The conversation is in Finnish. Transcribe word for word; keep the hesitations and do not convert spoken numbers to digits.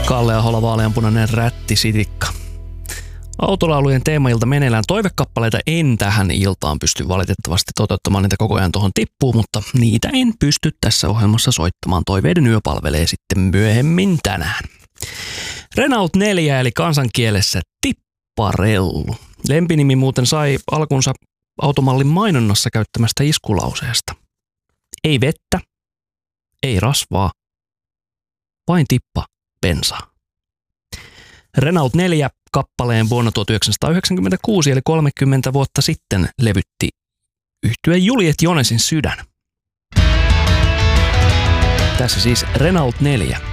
Kalle Ahola, vaaleanpunainen rättisitikka. Autolaulujen teemailta meneillään. Toivekappaleita en tähän iltaan pysty valitettavasti toteuttamaan, niitä koko ajan tuohon tippuu, mutta niitä en pysty tässä ohjelmassa soittamaan. Toiveiden yö palvelee sitten myöhemmin tänään. Renault neljä eli kansankielessä tipparellu. Lempinimi muuten sai alkunsa automallin mainonnassa käyttämästä iskulauseesta. Ei vettä, ei rasvaa, vain tippa bensaa. Renault neljä kappaleen vuonna tuhatyhdeksänsataayhdeksänkymmentäkuusi eli kolmekymmentä vuotta sitten levytti yhtye Juliet Jonesin Sydän. Tässä siis Renault neljä.